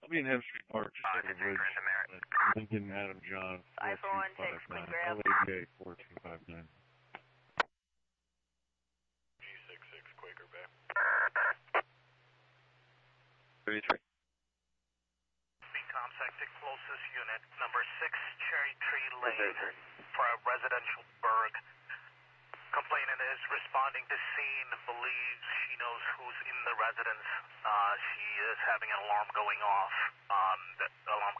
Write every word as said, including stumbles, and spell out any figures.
I'll be in Hemp Street Park, just Uh, over the District bridge. Chris American. Lincoln Adam John, I for one takes quick grab. L A J four two five nine. G six six Quaker Bay. thirty-three. ComSec to closest unit, number six Cherry Tree Lane, for a residential burg. Complainant is responding to scene, believes she knows who's in the residence. Uh, she is having an alarm going off. Um, the alarm